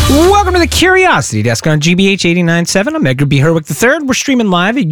Welcome to the Curiosity Desk on GBH 89.7. I'm Edgar B. Herwick III. We're streaming live at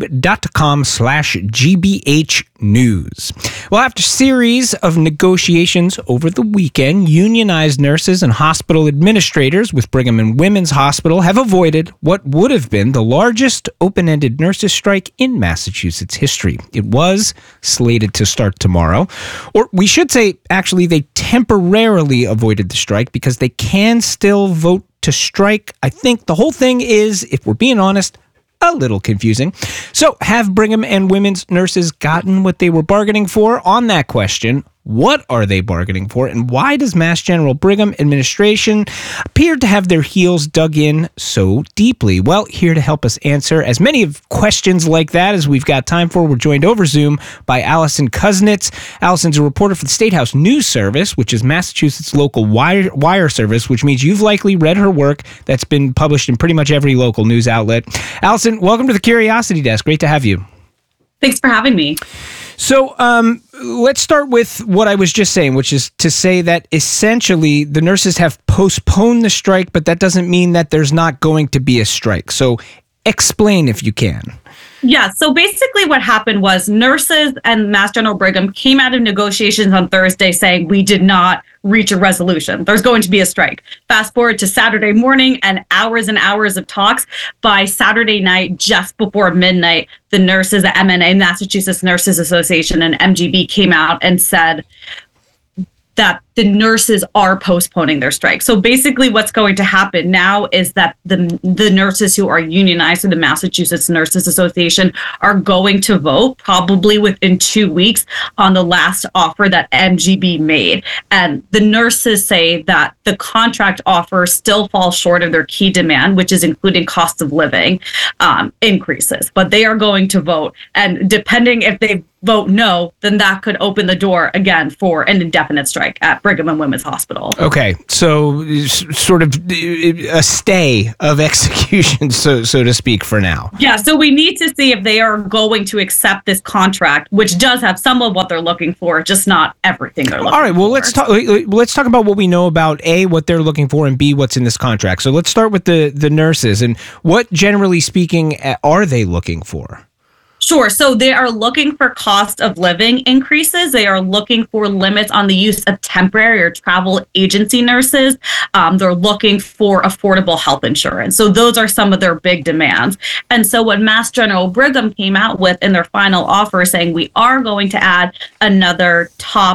youtube.com/GBH News. Well, after a series of negotiations over the weekend, unionized nurses and hospital administrators with Brigham and Women's Hospital have avoided what would have been the largest open-ended nurses strike in Massachusetts history. It was slated to start tomorrow. Or we should say, actually, they temporarily avoided the strike because they can still vote to strike. I think the whole thing is, if we're being honest, a little confusing. So, have Brigham and Women's nurses gotten what they were bargaining for? On that question, what are they bargaining for, and why does Mass General Brigham administration appear to have their heels dug in so deeply? Well, here to help us answer as many of questions like that as we've got time for, we're joined over Zoom by Allison Kuznits. Allison's a reporter for the State House News Service, which is Massachusetts' local wire service, which means you've likely read her work that's been published in pretty much every local news outlet. Allison, welcome to the Curiosity Desk. Great to have you. Thanks for having me. So let's start with what I was just saying, which is to say that essentially the nurses have postponed the strike, but that doesn't mean that there's not going to be a strike. So explain if you can. Yeah, so basically what happened was nurses and Mass General Brigham came out of negotiations on Thursday saying we did not reach a resolution. There's going to be a strike. Fast forward to Saturday morning and hours of talks. By Saturday night, just before midnight, the nurses at MNA, Massachusetts Nurses Association, and MGB came out and said that the nurses are postponing their strike. So basically what's going to happen now is that the nurses who are unionized in the Massachusetts Nurses Association are going to vote probably within 2 weeks on the last offer that MGB made. And the nurses say that the contract offer still falls short of their key demand, which is including cost of living increases. But they are going to vote. And depending if they vote no, then that could open the door again for an indefinite strike at Brigham and Women's Hospital. Okay, so sort of a stay of execution, so to speak, for now. Yeah, so we need to see if they are going to accept this contract, which does have some of what they're looking for, just not everything they're looking for. All right, well, let's talk about what we know about A, what they're looking for, and B, what's in this contract. So let's start with the nurses, and what, generally speaking, are they looking for? Sure. So they are looking for cost of living increases. They are looking for limits on the use of temporary or travel agency nurses. They're looking for affordable health insurance. So those are some of their big demands. And so what Mass General Brigham came out with in their final offer saying we are going to add another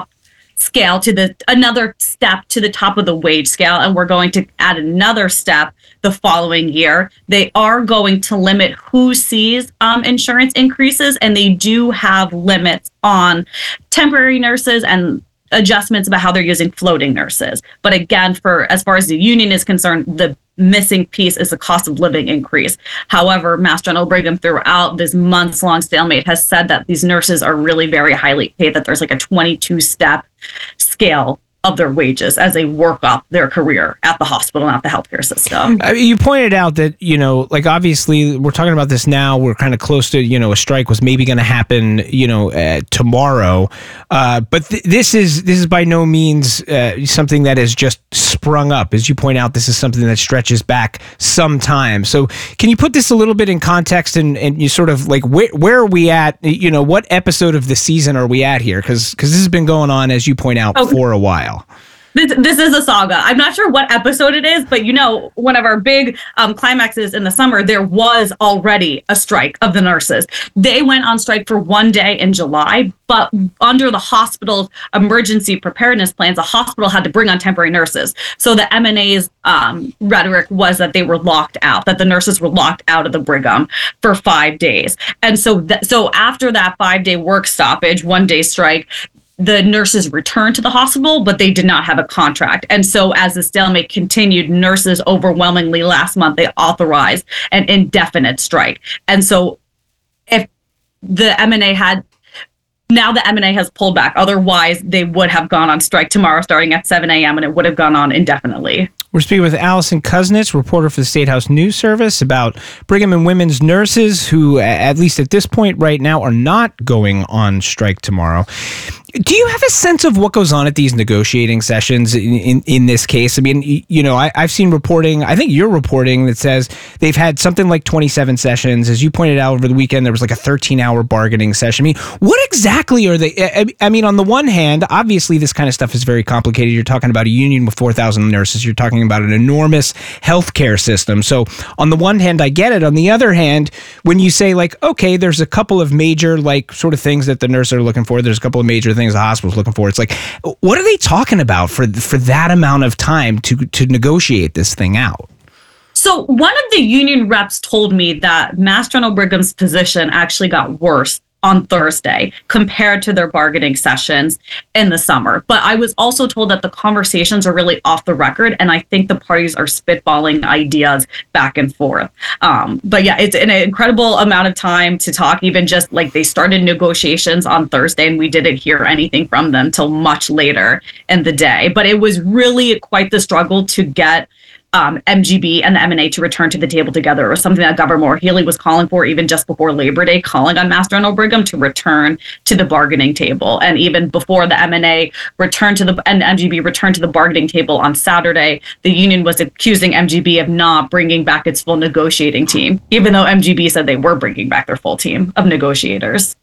another step to the top of the wage scale, and we're going to add another step the following year. They are going to limit who sees insurance increases, and they do have limits on temporary nurses and adjustments about how they're using floating nurses. But again, as far as the union is concerned, the missing piece is the cost of living increase. However, Mass General Brigham, throughout this months-long stalemate, has said that these nurses are really very highly paid, that there's like a 22-step scale of their wages as they work up their career at the hospital and at the healthcare system. You pointed out that, obviously we're talking about this now. We're kind of close to, a strike was maybe going to happen, tomorrow. But this is by no means something that has just sprung up. As you point out, this is something that stretches back some time. So can you put this a little bit in context and you sort of like, where are we at? What episode of the season are we at here? Because this has been going on, as you point out, for a while. This is a saga. I'm not sure what episode it is, but one of our big climaxes in the summer, there was already a strike of the nurses. They went on strike for 1 day in July, but under the hospital's emergency preparedness plans, the hospital had to bring on temporary nurses. So the MNA's rhetoric was that they were locked out, that the nurses were locked out of the Brigham for 5 days. And so after that 5-day work stoppage, 1 day strike, the nurses returned to the hospital, but they did not have a contract. And so as the stalemate continued, nurses overwhelmingly last month, they authorized an indefinite strike. And so if the MNA has pulled back. Otherwise, they would have gone on strike tomorrow starting at 7 a.m. and it would have gone on indefinitely. We're speaking with Allison Kuznits, reporter for the State House News Service, about Brigham and Women's nurses who, at least at this point right now, are not going on strike tomorrow. Do you have a sense of what goes on at these negotiating sessions in this case? I mean, you know, I've seen reporting, I think you're reporting, that says they've had something like 27 sessions. As you pointed out over the weekend, there was like a 13-hour bargaining session. I mean, what exactly are they? I mean, on the one hand, obviously this kind of stuff is very complicated. You're talking about a union with 4,000 nurses. You're talking about an enormous healthcare system. So on the one hand, I get it. On the other hand, when you say like, okay, there's a couple of major like sort of things that the nurses are looking for, there's a couple of major things the hospital's looking for. It's like, what are they talking about for that amount of time to negotiate this thing out? So one of the union reps told me that Mass General Brigham's position actually got worse on Thursday compared to their bargaining sessions in the summer. But I was also told that the conversations are really off the record, and I think the parties are spitballing ideas back and forth. But yeah, it's an incredible amount of time to talk, even just like they started negotiations on Thursday and we didn't hear anything from them till much later in the day. But it was really quite the struggle to get MGB and the MNA to return to the table together, or something that Governor Maura Healey was calling for even just before Labor Day, calling on Mass General Brigham to return to the bargaining table. And even before the MNA returned to and MGB returned to the bargaining table on Saturday, the union was accusing MGB of not bringing back its full negotiating team, even though MGB said they were bringing back their full team of negotiators.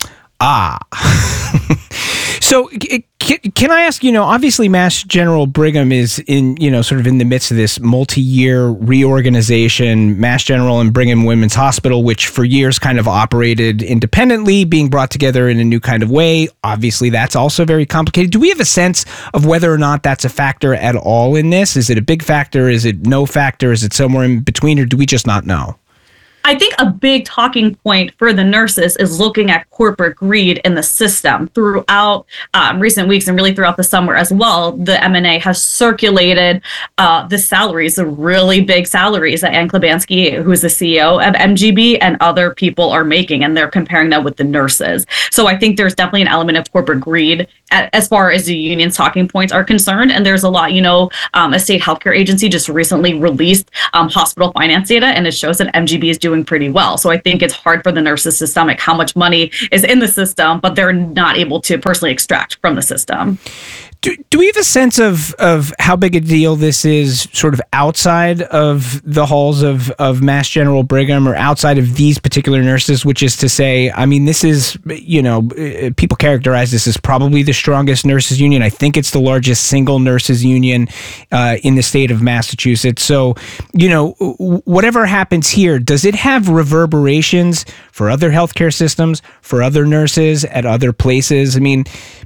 So can I ask, obviously Mass General Brigham is in, sort of in the midst of this multi-year reorganization, Mass General and Brigham Women's Hospital, which for years kind of operated independently, being brought together in a new kind of way. Obviously, that's also very complicated. Do we have a sense of whether or not that's a factor at all in this? Is it a big factor? Is it no factor? Is it somewhere in between, or do we just not know? I think a big talking point for the nurses is looking at corporate greed in the system. Throughout recent weeks and really throughout the summer as well, the MNA has circulated the salaries, the really big salaries that Ann Klebanski, who is the CEO of MGB, and other people are making, and they're comparing that with the nurses. So I think there's definitely an element of corporate greed as far as the union's talking points are concerned. And there's a lot, a state healthcare agency just recently released hospital finance data, and it shows that MGB is doing pretty well. So I think it's hard for the nurses to stomach how much money is in the system, but they're not able to personally extract from the system. Do we have a sense of how big a deal this is sort of outside of the halls of Mass General Brigham, or outside of these particular nurses, which is to say, I mean, this is, people characterize this as probably the strongest nurses union. I think it's the largest single nurses union in the state of Massachusetts. So, whatever happens here, does it have reverberations for other healthcare systems, for other nurses at other places? I mean,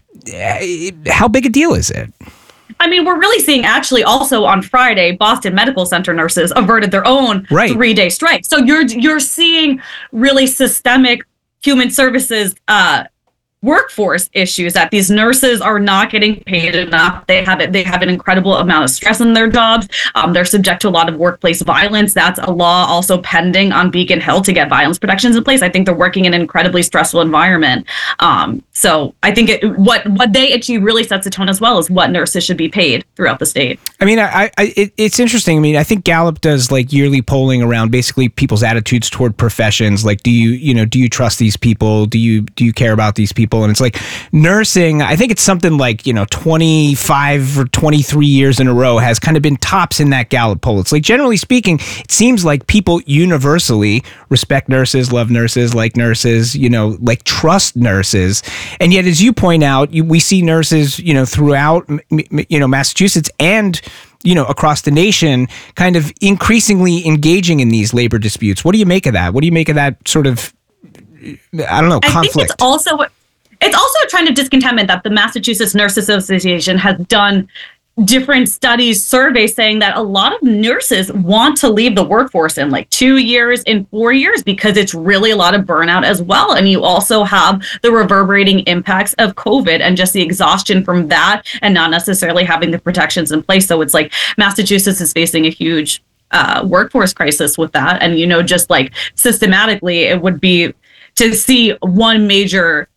how big a deal is it? I mean, we're really seeing actually also on Friday, Boston Medical Center nurses averted their own 3-day strike. So you're seeing really systemic human services workforce issues, that these nurses are not getting paid enough. They have an incredible amount of stress in their jobs. They're subject to a lot of workplace violence. That's a law also pending on Beacon Hill to get violence protections in place. I think they're working in an incredibly stressful environment. So I think what they achieve really sets the tone as well as what nurses should be paid throughout the state. I mean, it's interesting. I mean, I think Gallup does like yearly polling around basically people's attitudes toward professions. Like, do you trust these people? Do you care about these people? And it's like nursing, I think it's something like, 25 or 23 years in a row has kind of been tops in that Gallup poll. It's like, generally speaking, it seems like people universally respect nurses, love nurses, like nurses, like trust nurses. And yet, as you point out, we see nurses, throughout, Massachusetts and across the nation, kind of increasingly engaging in these labor disputes. What do you make of that? What do you make of that sort of, conflict? I think it's also a trend of discontentment that the Massachusetts Nurse Association has done different studies, surveys saying that a lot of nurses want to leave the workforce in like 2 years, in 4 years, because it's really a lot of burnout as well. And you also have the reverberating impacts of COVID and just the exhaustion from that, and not necessarily having the protections in place. So it's like Massachusetts is facing a huge workforce crisis with that. And, just like systematically, it would be to see one major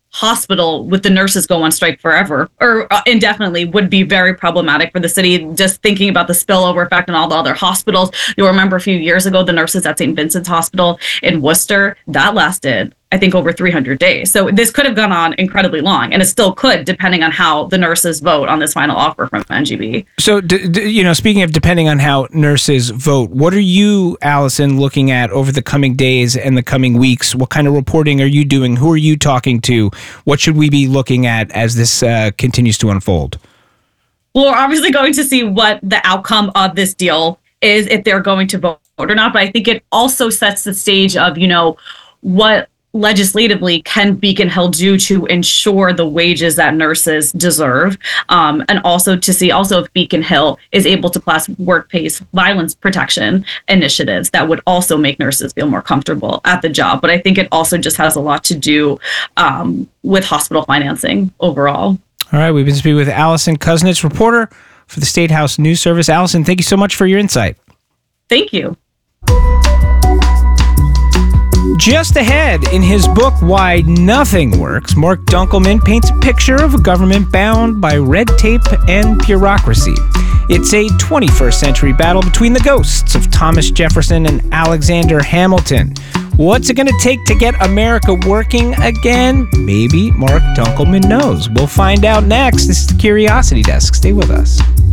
hospital with the nurses go on strike forever or indefinitely would be very problematic for the city. Just thinking about the spillover effect on all the other hospitals. You'll remember a few years ago, the nurses at St. Vincent's Hospital in Worcester, that lasted, I think, over 300 days. So this could have gone on incredibly long, and it still could, depending on how the nurses vote on this final offer from NGB. So, speaking of depending on how nurses vote, what are you, Allison, looking at over the coming days and the coming weeks? What kind of reporting are you doing? Who are you talking to? What should we be looking at as this continues to unfold? Well, we're obviously going to see what the outcome of this deal is, if they're going to vote or not. But I think it also sets the stage of, what legislatively can Beacon Hill do to ensure the wages that nurses deserve, and also to see if Beacon Hill is able to pass workplace violence protection initiatives that would also make nurses feel more comfortable at the job. But I think it also just has a lot to do with hospital financing overall. All right, we've been speaking with Allison Kuznits, reporter for the State House News Service. Allison, thank you so much for your insight. Thank you. Just ahead, in his book, Why Nothing Works, Mark Dunkelman paints a picture of a government bound by red tape and bureaucracy. It's a 21st century battle between the ghosts of Thomas Jefferson and Alexander Hamilton. What's it going to take to get America working again? Maybe Mark Dunkelman knows. We'll find out next. This is the Curiosity Desk. Stay with us.